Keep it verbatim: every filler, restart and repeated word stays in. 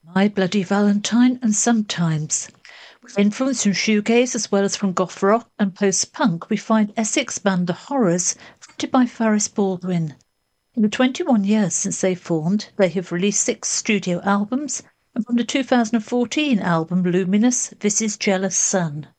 My Bloody Valentine and Sometimes. With influence from shoegaze as well as from goth rock and post-punk, we find Essex band The Horrors, fronted by Faris Baldwin. In the twenty-one years since they formed, they have released six studio albums, and from the two thousand fourteen album Luminous, this is Jealous Sun.